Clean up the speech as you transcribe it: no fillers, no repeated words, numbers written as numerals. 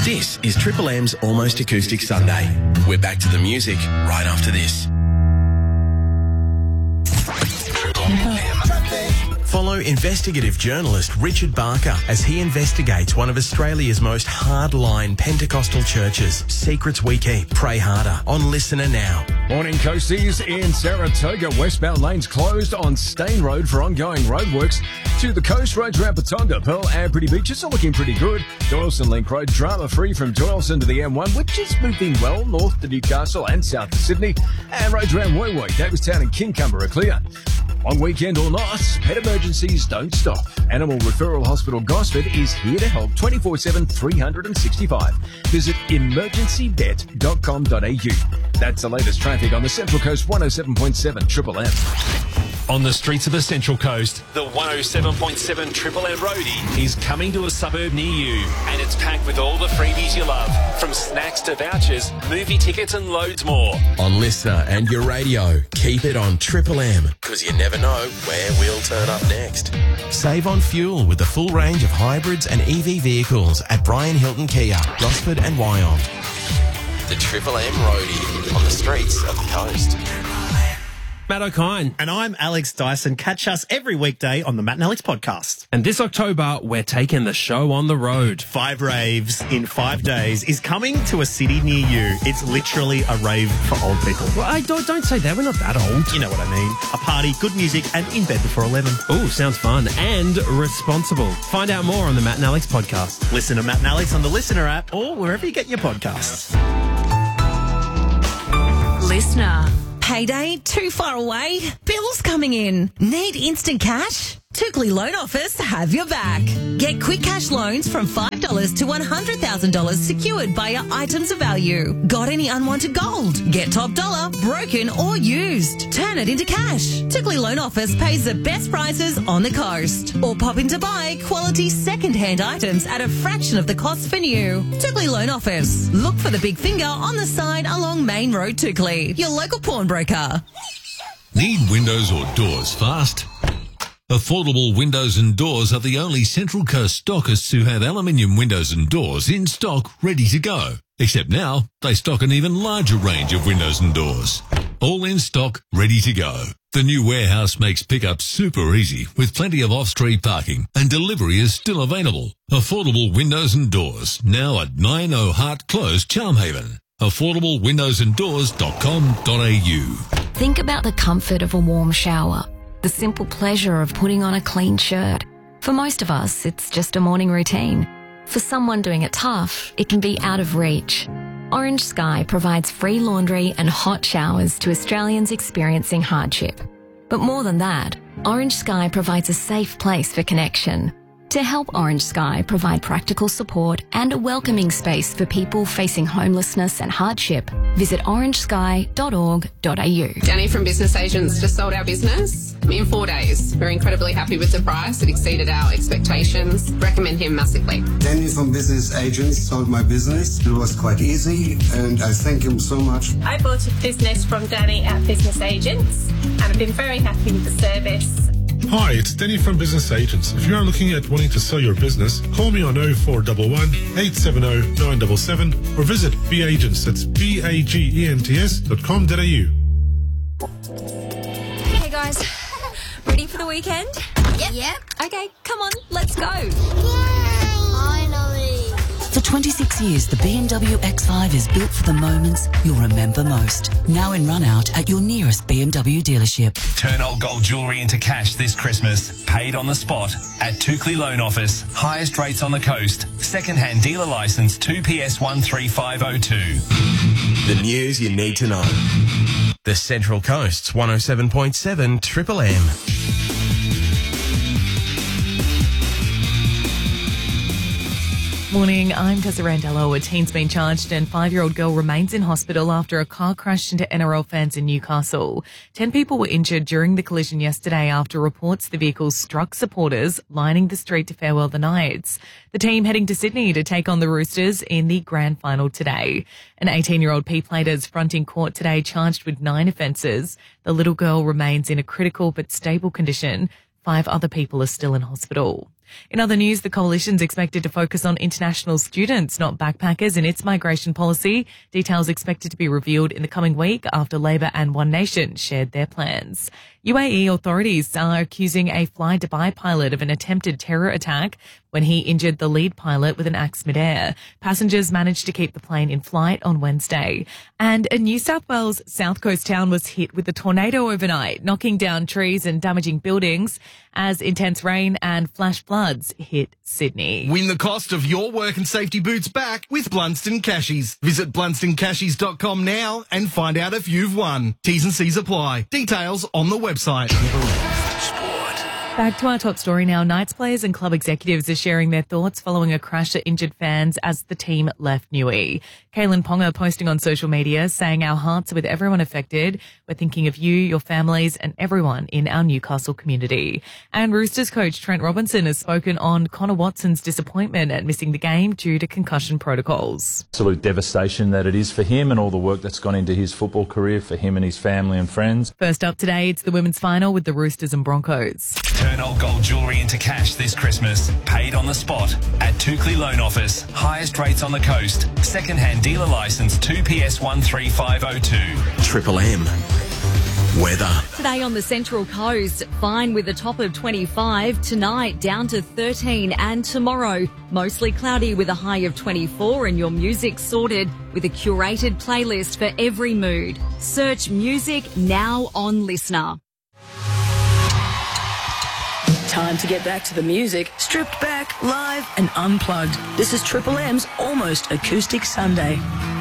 This is Triple M's Almost Acoustic Sunday. We're back to the music right after this. Follow investigative journalist Richard Barker as he investigates one of Australia's most hardline Pentecostal churches. Secrets we keep, pray harder. On Listener Now. Morning, Coasties. In Saratoga, westbound lanes closed on Stain Road for ongoing roadworks. To the coast, roads around Patonga, Pearl and Pretty Beaches are looking pretty good. Doyleson Link Road drama-free from Doyleson to the M1, which is moving well north to Newcastle and south to Sydney. And roads around Woy Woy, Davistown and Kincumber are clear. On weekend or not, pet emergencies don't stop. Animal Referral Hospital Gosford is here to help 24/7, 365. Visit emergencyvet.com.au. That's the latest traffic on the Central Coast 107.7 Triple M. On the streets of the Central Coast, the 107.7 Triple M Roadie is coming to a suburb near you, and it's packed with all the freebies you love, from snacks to vouchers, movie tickets and loads more. On Listener and your radio, keep it on Triple M, because you never know where we'll turn up next. Save on fuel with the full range of hybrids and EV vehicles at Brian Hilton Kia, Gosford and Wyong. The Triple M Roadie on the streets of the coast. Matt O'Kine. And I'm Alex Dyson. Catch us every weekday on the Matt and Alex podcast. And this October, we're taking the show on the road. 5 raves in 5 days is coming to a city near you. It's literally a rave for old people. Well, don't say that. We're not that old. You know what I mean. A party, good music, and in bed before 11. Ooh, sounds fun and responsible. Find out more on the Matt and Alex podcast. Listen to Matt and Alex on the Listener app or wherever you get your podcasts. Listener. Payday too far away? Bills coming in? Need instant cash? Tookley Loan Office have your back. Get quick cash loans from $5 to $100,000 secured by your items of value. Got any unwanted gold? Get top dollar, broken or used. Turn it into cash. Tookley Loan Office pays the best prices on the coast. Or pop in to buy quality second-hand items at a fraction of the cost for new. Tookley Loan Office. Look for the big finger on the side along Main Road, Tookley. Your local pawnbroker. Need windows or doors fast? Affordable Windows and Doors are the only Central Coast stockists who have aluminium windows and doors in stock ready to go. Except now, they stock an even larger range of windows and doors. All in stock, ready to go. The new warehouse makes pickup super easy with plenty of off-street parking, and delivery is still available. Affordable Windows and Doors, now at 90 Hart Close, Charmhaven. AffordableWindowsandDoors.com.au. Think about the comfort of a warm shower. The simple pleasure of putting on a clean shirt. For most of us, it's just a morning routine. For someone doing it tough, it can be out of reach. Orange Sky provides free laundry and hot showers to Australians experiencing hardship. But more than that, Orange Sky provides a safe place for connection. To help Orange Sky provide practical support and a welcoming space for people facing homelessness and hardship, visit orangesky.org.au. Danny from Business Agents just sold our business in 4 days. We're incredibly happy with the price. It exceeded our expectations. Recommend him massively. Danny from Business Agents sold my business. It was quite easy and I thank him so much. I bought a business from Danny at Business Agents and I've been very happy with the service. Hi, it's Denny from Business Agents. If you are looking at wanting to sell your business, call me on 0411 870 977 or visit BAgents, that's BAGENTS.com.au. Hey guys, ready for the weekend? Yep. Okay, come on, let's go. Yay! Finally. For 26 years, the BMW X5 is built for the moments you'll remember most. Now in run-out at your nearest BMW dealership. Turn old gold jewellery into cash this Christmas. Paid on the spot at Tookley Loan Office. Highest rates on the coast. Second-hand dealer licence 2PS 13502. The news you need to know. The Central Coast's 107.7 Triple M. Morning, I'm Tessa Randello. A teen's been charged and 5-year-old girl remains in hospital after a car crashed into NRL fans in Newcastle. 10 people were injured during the collision yesterday after reports the vehicle struck supporters lining the street to farewell the Knights. The team heading to Sydney to take on the Roosters in the grand final today. An 18-year-old P-plater is fronting court today charged with 9 offences. The little girl remains in a critical but stable condition. 5 other people are still in hospital. In other news, the coalition's expected to focus on international students, not backpackers, in its migration policy. Details expected to be revealed in the coming week after Labor and One Nation shared their plans. UAE authorities are accusing a Fly Dubai pilot of an attempted terror attack when he injured the lead pilot with an axe midair. Passengers managed to keep the plane in flight on Wednesday. And a New South Wales South Coast town was hit with a tornado overnight, knocking down trees and damaging buildings as intense rain and flash floods hit Sydney. Win the cost of your work and safety boots back with Blunston Cashies. Visit BlunstonCashies.com now and find out if you've won. T's and C's apply. Details on the website. Back to our top story now. Knights players and club executives are sharing their thoughts following a crash that injured fans as the team left Newey. Kalen Ponga posting on social media saying, "Our hearts are with everyone affected. We're thinking of you, your families and everyone in our Newcastle community." And Roosters coach Trent Robinson has spoken on Connor Watson's disappointment at missing the game due to concussion protocols. Absolute devastation that it is for him and all the work that's gone into his football career for him and his family and friends. First up today, it's the women's final with the Roosters and Broncos. Turn old gold jewellery into cash this Christmas. Paid on the spot at Tukley Loan Office. Highest rates on the coast. Second-hand dealer licence 2PS13502. Triple M. Weather. Today on the Central Coast, fine with a top of 25. Tonight, down to 13. And tomorrow, mostly cloudy with a high of 24. And your music sorted with a curated playlist for every mood. Search music now on Listener. Time to get back to the music, stripped back, live and unplugged. This is Triple M's Almost Acoustic Sunday.